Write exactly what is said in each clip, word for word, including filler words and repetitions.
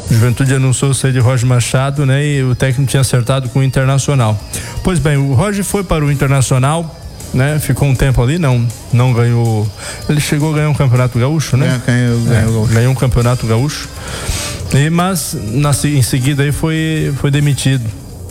Juventude anunciou sair de Roger Machado, né? E o técnico tinha acertado com o Internacional. Pois bem, o Roger foi para o Internacional, né? Ficou um tempo ali, não, não ganhou. Ele chegou a ganhar um campeonato gaúcho, né? É, ganhou, ganhou, é, ganhou um campeonato gaúcho. E, mas na, em seguida aí foi, foi demitido.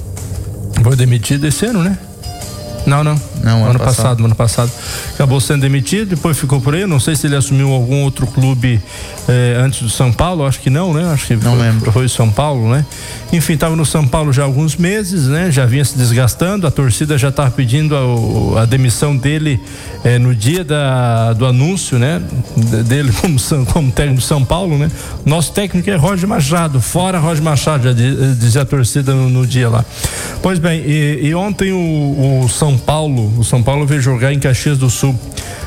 Foi demitido esse ano, né? Não, não. Não, ano, ano passado. passado, ano passado. Acabou sendo demitido, depois ficou por aí. Não sei se ele assumiu algum outro clube eh, antes do São Paulo, acho que não, né? Acho que não foi, lembro. foi o São Paulo, né? Enfim, estava no São Paulo já há alguns meses, né? Já vinha se desgastando, a torcida já estava pedindo a, a demissão dele eh, no dia da, do anúncio, né? Dele como, como técnico do São Paulo, né? Nosso técnico é Roger Machado, fora Roger Machado, já dizia a torcida no, no dia lá. Pois bem, e, e ontem o, o São Paulo, o São Paulo veio jogar em Caxias do Sul,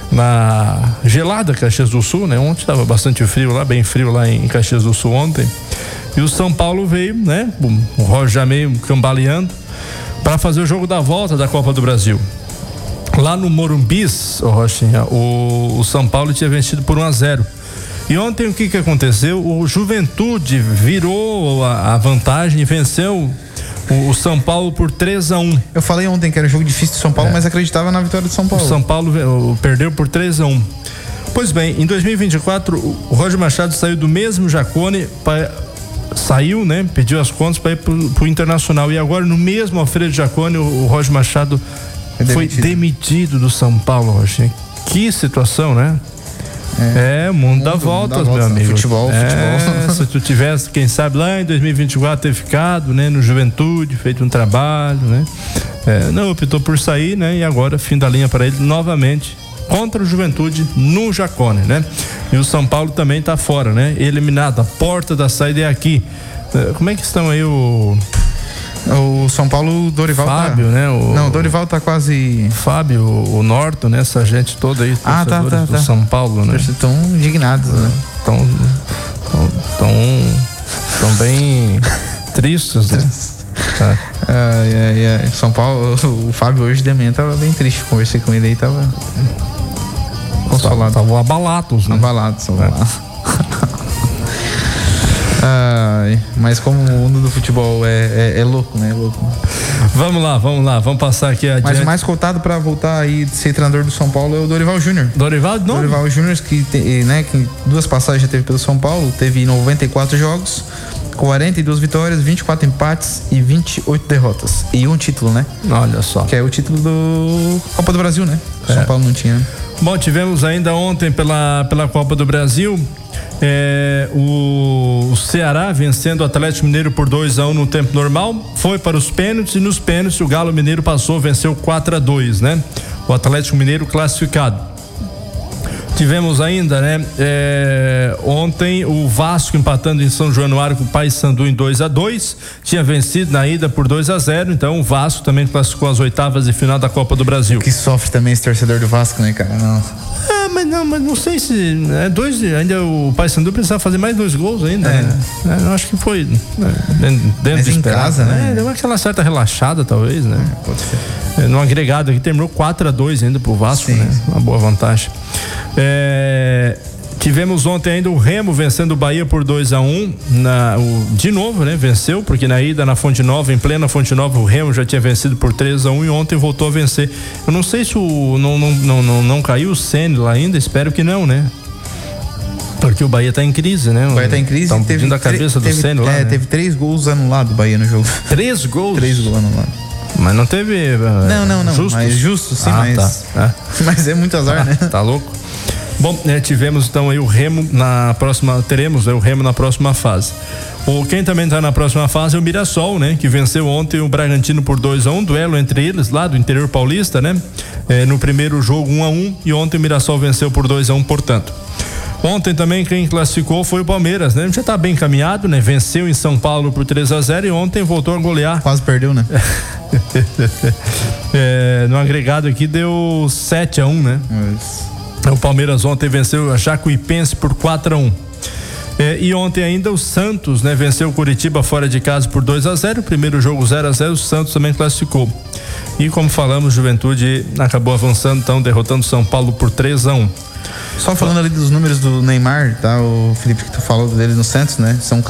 na gelada Caxias do Sul, né? Ontem estava bastante frio lá, bem frio lá em Caxias do Sul ontem. E o São Paulo veio, né? O Roger já meio cambaleando para fazer o jogo da volta da Copa do Brasil. Lá no Morumbis, oh, Rochinha, o, o São Paulo tinha vencido por um a zero. E ontem o que que aconteceu? O Juventude virou a, a vantagem e venceu o, o São Paulo por três a um. Eu falei ontem que era um jogo difícil de São Paulo, é. mas acreditava na vitória do São Paulo. O São Paulo o, perdeu por três a um. Pois bem, em dois mil e vinte e quatro, o Roger Machado saiu do mesmo Jacone, pra, saiu, né? Pediu as contas para ir pro, pro Internacional. E agora, no mesmo Alfredo Jacone, o, o Roger Machado é foi demitido. demitido do São Paulo, Roger. Que situação, né? É, é mundo, mundo dá voltas, mundo dá meu volta, amigo. Futebol, é, futebol. Se tu tivesse, quem sabe, lá em dois mil e vinte e quatro ter ficado, né, no Juventude, feito um trabalho, né? É, não, optou por sair, né? E agora, fim da linha para ele novamente contra o Juventude no Jacone, né? E o São Paulo também tá fora, né? Eliminado, a porta da saída é aqui. Como é que estão aí o... O São Paulo, o Dorival Fábio, tá... né? O... Não, o Dorival tá quase... Fábio, o, o Norton, né? Essa gente toda aí, ah, tá, tá, do tá. São Paulo, né? Estão indignados, né? Estão tão, tão bem tristes, né? Tá. Ai, ai, ai. São Paulo, o Fábio hoje de manhã tava bem triste, conversei com ele aí, tava consolado. Estavam abalados, né? Abalados, abalados. Ai, mas como o mundo do futebol é, é, é louco, né? É louco. Vamos lá, vamos lá, vamos passar aqui adiante. Mas o mais cotado para voltar aí de ser treinador do São Paulo é o Dorival Júnior. Dorival de novo? Dorival Júnior, que, te, né, que duas passagens já teve pelo São Paulo, teve noventa e quatro jogos, quarenta e duas vitórias, vinte e quatro empates e vinte e oito derrotas. E um título, né? Olha só. Que é o título do Copa do Brasil, né? O é. São Paulo não tinha, né? Bom, tivemos ainda ontem pela, pela Copa do Brasil é, o, o Ceará vencendo o Atlético Mineiro por dois a um no tempo normal, foi para os pênaltis e nos pênaltis o Galo Mineiro passou, venceu quatro a dois, né? O Atlético Mineiro classificado. Tivemos ainda, né? É, ontem o Vasco empatando em São Januário com o Paysandu em dois a dois, tinha vencido na ida por dois a zero, então o Vasco também classificou as oitavas de final da Copa do Brasil. Que sofre também esse torcedor do Vasco, né, cara? Não. É, mas não, mas não sei se é dois, ainda o Paysandu precisava fazer mais dois gols ainda, é. né? É, eu acho que foi né, dentro mas de em casa, né? É, deu aquela certa relaxada, talvez, né? É, pode ser. É, no agregado aqui terminou quatro a dois ainda pro Vasco, sim, né? Sim. Uma boa vantagem. É, tivemos ontem ainda o Remo vencendo o Bahia por dois a um, na, o, de novo, né? Venceu, porque na ida na Fonte Nova, em plena Fonte Nova, o Remo já tinha vencido por três a um e ontem voltou a vencer. Eu não sei se o não, não, não, não, não caiu o Ceni lá ainda, espero que não, né? Porque o Bahia tá em crise, né? O Bahia tá em crise. Estão pedindo a cabeça do Ceni lá, é, né? Teve três gols anulados o Bahia no jogo. Três gols? Três gols anulados. Mas não teve. Não, não, não. Justos? Mas justo, sim, ah, mas. Tá. É. Mas é muito azar, ah, né? Tá louco? Bom, né, tivemos então aí o Remo na próxima. Teremos né, o Remo na próxima fase. O, quem também está na próxima fase é o Mirassol, né? Que venceu ontem o Bragantino por dois a um, duelo entre eles lá do interior paulista, né? É, no primeiro jogo um a um e ontem o Mirassol venceu por dois a um, portanto. Ontem também quem classificou foi o Palmeiras, né? Já tá bem encaminhado, né? Venceu em São Paulo por três a zero e ontem voltou a golear. Quase perdeu, né? é, no agregado aqui deu sete a um, né? Isso. O Palmeiras ontem venceu a Jacuipense por quatro a um. É, e ontem ainda o Santos, né? Venceu o Curitiba fora de casa por dois a zero. Primeiro jogo zero a zero, o Santos também classificou. E como falamos, Juventude acabou avançando, então derrotando São Paulo por três a um. Só falando ali dos números do Neymar, tá? O Felipe que tu falou dele no Santos, né? São